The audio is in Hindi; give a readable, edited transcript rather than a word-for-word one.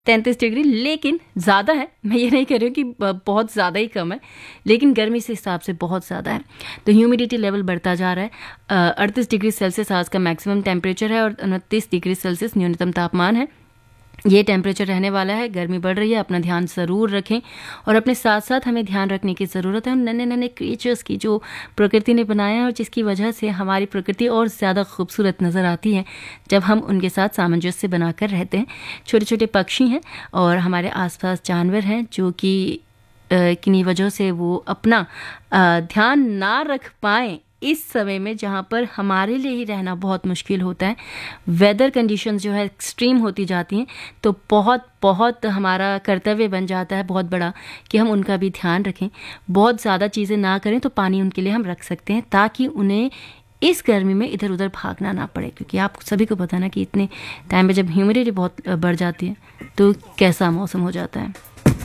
33 डिग्री, लेकिन ज़्यादा है। मैं ये नहीं कह रही हूँ कि बहुत ज़्यादा ही कम है, लेकिन गर्मी से हिसाब से बहुत ज़्यादा है। तो ह्यूमिडिटी लेवल बढ़ता जा रहा है। 38 डिग्री सेल्सियस आज का मैक्सिमम टेम्परेचर है और 29 डिग्री सेल्सियस न्यूनतम तापमान है। ये टेम्परेचर रहने वाला है। गर्मी बढ़ रही है, अपना ध्यान ज़रूर रखें और अपने साथ साथ हमें ध्यान रखने की ज़रूरत है उन नन्हे नन्हे क्रिएचर्स की जो प्रकृति ने बनाया है और जिसकी वजह से हमारी प्रकृति और ज़्यादा खूबसूरत नज़र आती है जब हम उनके साथ सामंजस्य बनाकर रहते हैं। छोटे छोटे पक्षी हैं और हमारे आसपास जानवर हैं जो कि किन्हीं वजह से वो अपना ध्यान ना रख पाएँ इस समय में, जहाँ पर हमारे लिए ही रहना बहुत मुश्किल होता है। वेदर कंडीशंस जो है एक्सट्रीम होती जाती हैं, तो बहुत बहुत हमारा कर्तव्य बन जाता है बहुत बड़ा कि हम उनका भी ध्यान रखें। बहुत ज़्यादा चीज़ें ना करें तो पानी उनके लिए हम रख सकते हैं ताकि उन्हें इस गर्मी में इधर उधर भागना ना पड़े, क्योंकि आप सभी को पता ना कि इतने टाइम में जब ह्यूमिडिटी बहुत बढ़ जाती है तो कैसा मौसम हो जाता है।